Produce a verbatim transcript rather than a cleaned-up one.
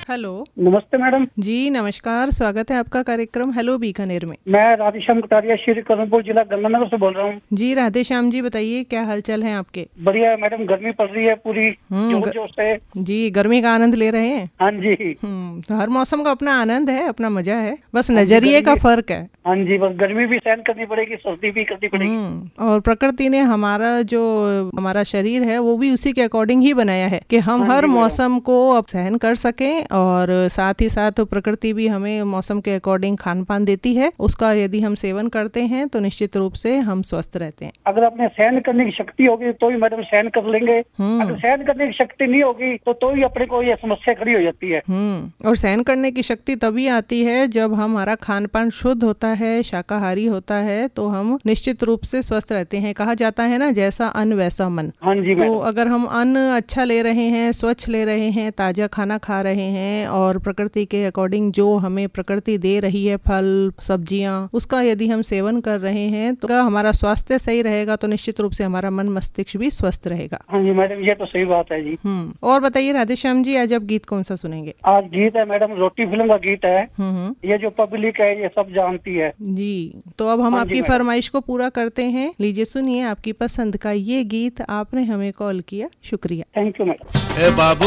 Hello. नमस्ते madam. जी नमस्कार, स्वागत है आपका कार्यक्रम हेलो बीकानेर में। मैं राधेश्याम कटारिया, श्री कदमपुर जिला गंगानगर से बोल रहा हूँ। जी राधेश्याम जी, बताइए क्या हालचाल है आपके? बढ़िया है मैडम, गर्मी पड़ रही है पूरी जोर जोर से। जी गर्मी का आनंद ले रहे हैं। हाँ जी। हम्म तो हर मौसम का अपना आनंद है, अपना मजा है, बस हाँ जी, नजरिए का गर्मी- फर्क है। हाँ जी, बस गर्मी भी सहन करनी पड़ेगी, सर्दी भी करनी पड़ेगी। हम्म और प्रकृति ने हमारा जो हमारा शरीर है वो भी उसी के अकॉर्डिंग ही बनाया है कि हम हाँ हर जी मैडम। मौसम को अब सहन कर सकें, और साथ ही साथ प्रकृति भी हमें मौसम के अकॉर्डिंग खान पान देती है। उसका यदि हम सेवन करते हैं तो निश्चित रूप से हम स्वस्थ रहते हैं। अगर अपने सहन करने की शक्ति होगी तो ही मैडम सहन कर लेंगे। हम्म अगर सहन करने की शक्ति नहीं होगी तो तो ही अपने को ये समस्या खड़ी हो जाती है। हम्म और सहन करने की शक्ति तभी आती है जब हमारा खान पान शुद्ध होता है, शाकाहारी होता है, तो हम निश्चित रूप से स्वस्थ रहते हैं। कहा जाता है ना, जैसा अन्न वैसा मन। हाँ जी तो मैडम। अगर हम अन्न अच्छा ले रहे हैं, स्वच्छ ले रहे हैं, ताजा खाना खा रहे हैं और प्रकृति के अकॉर्डिंग जो हमें प्रकृति दे रही है, फल सब्जियां, उसका यदि हम सेवन कर रहे हैं तो हमारा स्वास्थ्य सही रहेगा, तो निश्चित रूप से हमारा मन मस्तिष्क भी स्वस्थ रहेगा। हाँ जी मैडम, ये तो सही बात है जी। हम्म और बताइए राधेश्याम जी, आज आप गीत कौन सा सुनेंगे? आज गीत है मैडम, रोटी फिल्म का गीत है। हम्म ये जो पब्लिक है ये सब जानती है जी, तो अब हम हाँ जी आपकी मैडम। फरमाइश को पूरा करते हैं। लीजिए सुनिए आपकी पसंद का ये गीत। आपने हमें कॉल किया, शुक्रिया। Thank you madam. A Babu